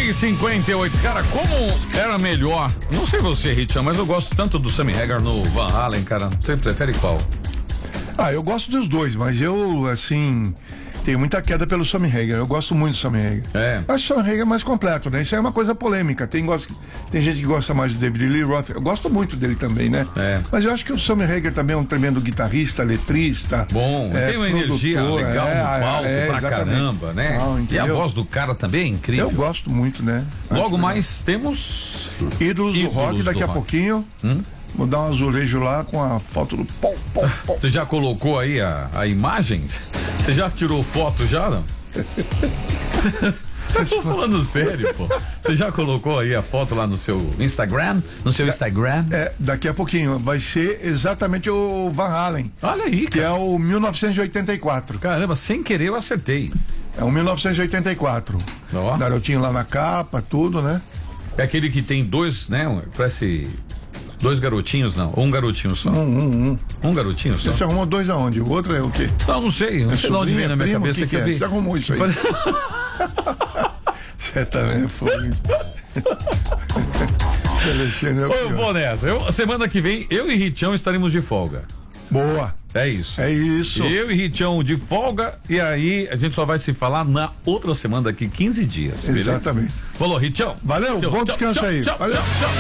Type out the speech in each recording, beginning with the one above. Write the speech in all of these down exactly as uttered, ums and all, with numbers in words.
e cinquenta e oito, cara, como era melhor, não sei você, Richard, mas eu gosto tanto do Sammy Hagar no Van Halen, cara, você prefere qual? Ah, eu gosto dos dois, mas eu, assim, tenho muita queda pelo Sammy Hagar, eu gosto muito do Sammy Hagar. É. Acho que o Sammy Hagar é mais completo, né? Isso aí é uma coisa polêmica, tem, gosta, tem gente que gosta mais do David Lee Roth, eu gosto muito dele também, né? É. Mas eu acho que o Sammy Hagar também é um tremendo guitarrista, letrista. Bom, é, tem uma energia legal é, no palco é, pra exatamente. caramba, né? Ah, e a voz do cara também é incrível. Eu gosto muito, né? Logo acho mais que... temos Ídolos, Ídolos do Rock daqui do a rock. pouquinho. Hum? Vou dar um azulejo lá com a foto do pom, pom, pom. Você já colocou aí a, a imagem? Você já tirou foto já, não? Eu tô falando sério, pô. Você já colocou aí a foto lá no seu Instagram? No seu Instagram? É, daqui a pouquinho. Vai ser exatamente o Van Halen. Olha aí, cara. Que é o mil novecentos e oitenta e quatro. Caramba, sem querer eu acertei. É o mil novecentos e oitenta e quatro. Ó. Garotinho lá na capa, tudo, né? É aquele que tem dois, né? Parece... Dois garotinhos, não. Ou um garotinho só. Um, um, um. Um garotinho só. Você arrumou dois aonde? O outro é o quê? Não, não sei. Não é sei de onde vem na minha primo, cabeça. Que que que é? Você arrumou isso aí. Você também foi. Celestino é o Ô, eu vou nessa. Eu, semana que vem, eu e Richão estaremos de folga. Boa. É isso. É isso. Eu e Richão de folga, e aí a gente só vai se falar na outra semana, daqui quinze dias. Exatamente. Beleza? Falou, Richão. Valeu, Seu, bom tchau, descanso tchau, aí. Tchau, Valeu. tchau, tchau.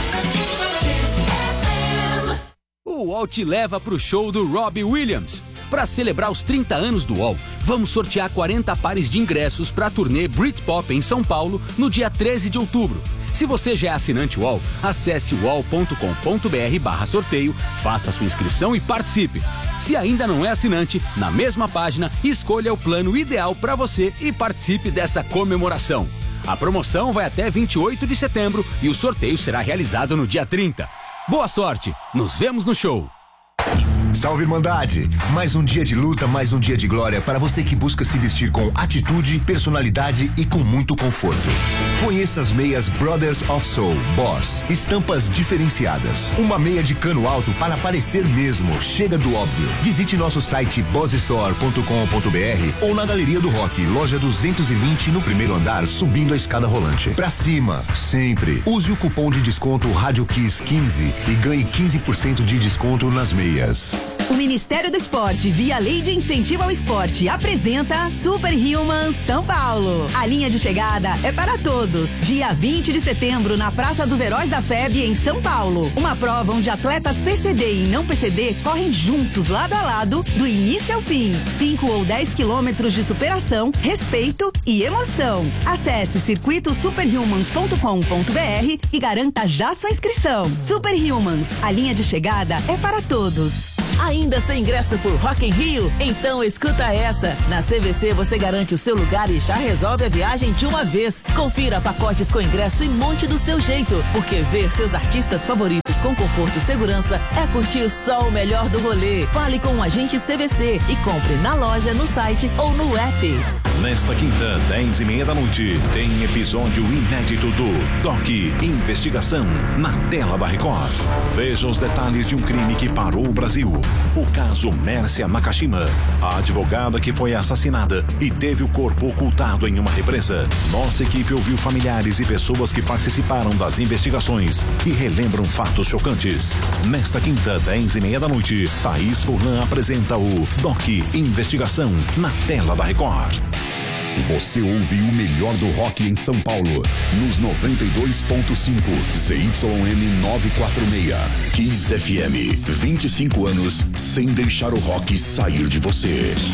O U O L te leva pro show do Robbie Williams. Para celebrar os trinta anos do U O L, vamos sortear quarenta pares de ingressos para a turnê Britpop em São Paulo no dia treze de outubro. Se você já é assinante U O L, acesse uol ponto com ponto br barra sorteio, faça sua inscrição e participe. Se ainda não é assinante, na mesma página, escolha o plano ideal para você e participe dessa comemoração. A promoção vai até vinte e oito de setembro e o sorteio será realizado no dia trinta. Boa sorte! Nos vemos no show! Salve, Irmandade! Mais um dia de luta, mais um dia de glória para você que busca se vestir com atitude, personalidade e com muito conforto. Conheça as meias Brothers of Soul Boss, estampas diferenciadas. Uma meia de cano alto para parecer mesmo, chega do óbvio. Visite nosso site boss store ponto com ponto br ou na Galeria do Rock, loja duzentos e vinte, no primeiro andar, subindo a escada rolante. Pra cima, sempre. Use o cupom de desconto Rádio Kiss quinze e ganhe quinze por cento de desconto nas meias. O Ministério do Esporte, via Lei de Incentivo ao Esporte, apresenta Super Humans São Paulo. A linha de chegada é para todos. Dia vinte de setembro, na Praça dos Heróis da F E B, em São Paulo. Uma prova onde atletas P C D e não P C D correm juntos, lado a lado, do início ao fim. cinco ou dez quilômetros de superação, respeito e emoção. Acesse circuito superhumans ponto com ponto br e garanta já sua inscrição. Super Humans, a linha de chegada é para todos. Ainda sem ingresso por Rock in Rio? Então escuta essa. Na C V C você garante o seu lugar e já resolve a viagem de uma vez. Confira pacotes com ingresso e monte do seu jeito, porque ver seus artistas favoritos com conforto e segurança é curtir só o melhor do rolê. Fale com o agente C V C e compre na loja, no site ou no app. Nesta quinta, dez e meia da noite, tem episódio inédito do Doc Investigação na tela da Record. Veja os detalhes de um crime que parou o Brasil. O caso Mércia Nakashima, a advogada que foi assassinada e teve o corpo ocultado em uma represa. Nossa equipe ouviu familiares e pessoas que participaram das investigações e relembram fatos chocantes. Nesta quinta, dez e meia da noite, Thaís Furlan apresenta o Doc Investigação na tela da Record. Você ouve o melhor do rock em São Paulo, nos noventa e dois ponto cinco, Z Y M novecentos e quarenta e seis, Kiss F M, vinte e cinco anos sem deixar o rock sair de você.